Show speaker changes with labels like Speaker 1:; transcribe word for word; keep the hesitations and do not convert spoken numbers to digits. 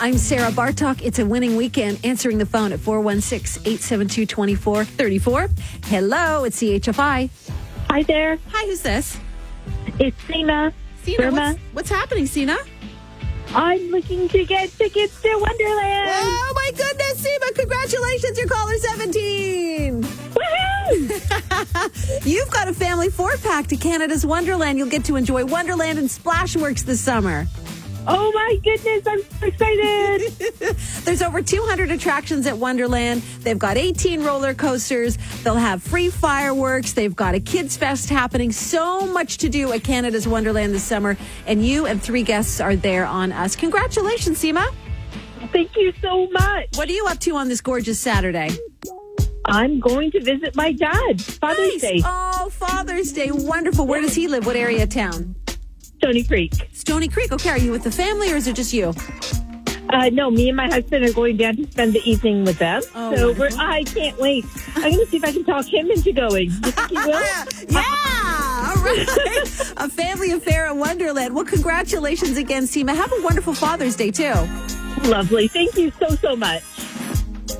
Speaker 1: I'm Sarah Bartok. It's a winning weekend. Answering the phone at four one six, eight seven two, two four three four. Hello, it's C H F I.
Speaker 2: Hi there.
Speaker 1: Hi, who's this?
Speaker 2: It's Sina.
Speaker 1: Sina, what's, what's happening, Sina?
Speaker 2: I'm looking to get tickets to Wonderland.
Speaker 1: Oh, my goodness, Sina. Congratulations, you're caller seventeen.
Speaker 2: Woohoo!
Speaker 1: You've got a family four-pack to Canada's Wonderland. You'll get to enjoy Wonderland and Splashworks this summer.
Speaker 2: Oh, my goodness. I'm so excited.
Speaker 1: There's over two hundred attractions at Wonderland. They've got eighteen roller coasters. They'll have free fireworks. They've got a kids fest happening. So much to do at Canada's Wonderland this summer. And you and three guests are there on us. Congratulations, Seema.
Speaker 2: Thank you so much.
Speaker 1: What are you up to on this gorgeous Saturday?
Speaker 2: I'm going to visit my dad. Father's
Speaker 1: Nice.
Speaker 2: Day.
Speaker 1: Oh, Father's Day. Wonderful. Where does he live? What area of town?
Speaker 2: Stony Creek.
Speaker 1: Stony Creek. Okay. Are you with the family or is it just you?
Speaker 2: Uh, no, me and my husband are going down to spend the evening with them.
Speaker 1: Oh,
Speaker 2: so
Speaker 1: wonderful.
Speaker 2: we're, I can't wait. I'm going to see if I can talk him into going. You think he will?
Speaker 1: Yeah. All right. A family affair at Wonderland. Well, congratulations again, Seema. Have a wonderful Father's Day, too.
Speaker 2: Lovely. Thank you so, so much.